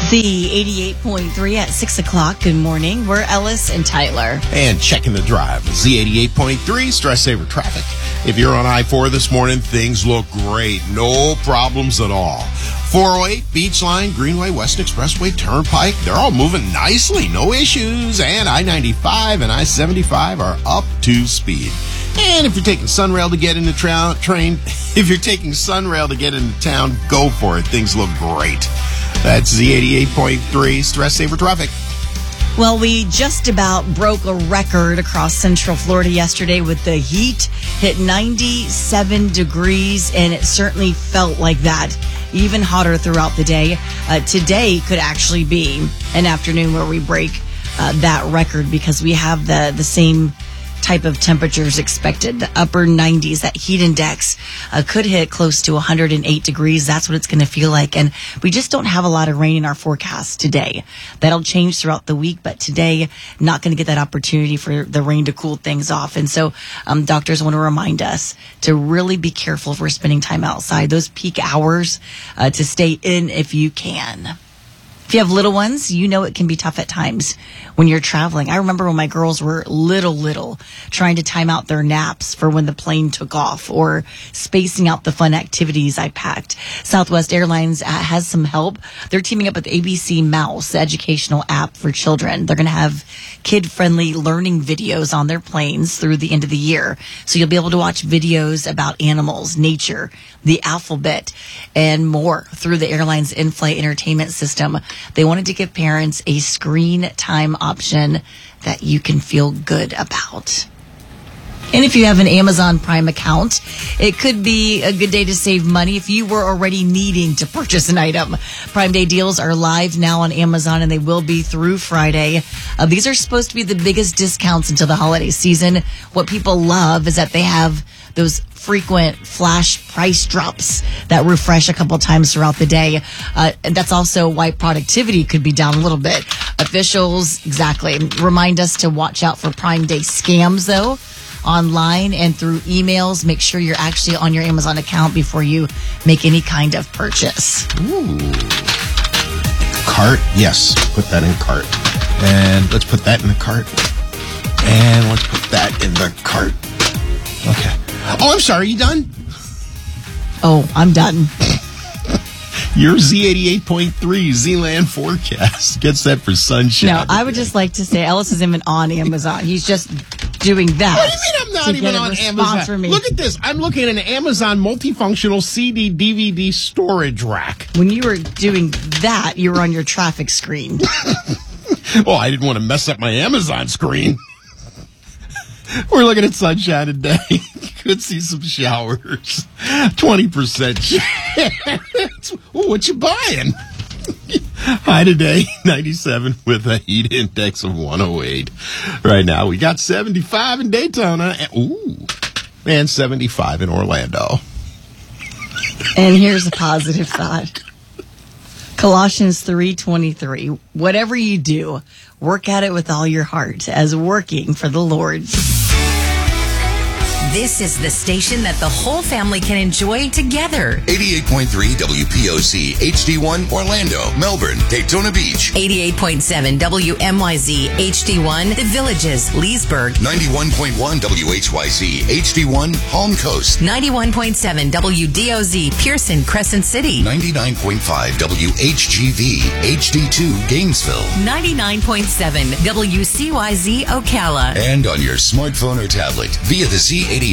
Z88.3 at 6 o'clock. Good morning. We're Ellis and Tyler. And checking the drive, Z88.3, stress saver traffic. If you're on I-4 this morning, things look great. No problems at all. 408, Beachline, Greenway, West Expressway, Turnpike, they're all moving nicely. No issues. And I-95 and I-75 are up to speed. And if you're taking Sunrail to get into if you're taking Sunrail to get into town, go for it. Things look great. That's Z88.3, stress saver traffic. Well, we just about broke a record across Central Florida yesterday with the heat. Hit 97 degrees, and it certainly felt like that. Even hotter throughout the day. Today could actually be an afternoon where we break that record because we have the same type of temperatures expected. The upper 90s, that heat index could hit close to 108 degrees. That's what it's going to feel like. And we just don't have a lot of rain in our forecast today. That'll change throughout the week, but today, not going to get that opportunity for the rain to cool things off. And so doctors want to remind us to really be careful if we're spending time outside. Those peak hours to stay in if you can. If you have little ones, you know it can be tough at times when you're traveling. I remember when my girls were little, trying to time out their naps for when the plane took off or spacing out the fun activities I packed. Southwest Airlines has some help. They're teaming up with ABC Mouse, the educational app for children. They're going to have kid-friendly learning videos on their planes through the end of the year. So you'll be able to watch videos about animals, nature, the alphabet, and more through the airline's in-flight entertainment system. They wanted to give parents a screen time option that you can feel good about. And if you have an Amazon Prime account, it could be a good day to save money if you were already needing to purchase an item. Prime Day deals are live now on Amazon, and they will be through Friday. These are supposed to be the biggest discounts until the holiday season. What people love is that they have those frequent flash price drops that refresh a couple times throughout the day. And that's also why productivity could be down a little bit. Officials, exactly, remind us to watch out for Prime Day scams, though, online and through emails. Make sure you're actually on your Amazon account before you make any kind of purchase. Ooh. Cart, yes. Put that in cart. And let's put that in the cart. And let's put that in the cart. Okay. Oh, I'm sorry. You done? Oh, I'm done. Your Z88.3 Z-Land forecast gets that for sunshine. No, I would just like to say Ellis isn't even on Amazon. He's just doing that. What do you mean I'm not even on Amazon? For me. Look at this. I'm looking at an Amazon multifunctional CD DVD storage rack. When you were doing that, you were on your traffic screen. Well, I didn't want to mess up my Amazon screen. We're looking at sunshine today. Could see some showers. 20% chance. Ooh, what you buying? High today, 97 with a heat index of 108. Right now, we got 75 in Daytona. And 75 in Orlando. And here's a positive thought. Colossians 3:23. Whatever you do, work at it with all your heart as working for the Lord. This is the station that the whole family can enjoy together. 88.3 WPOC, HD1, Orlando, Melbourne, Daytona Beach. 88.7 WMYZ, HD1, The Villages, Leesburg. 91.1 WHYZ, HD1, Palm Coast. 91.7 WDOZ, Pearson, Crescent City. 99.5 WHGV, HD2, Gainesville. 99.7 WCYZ, Ocala. And on your smartphone or tablet via the Z88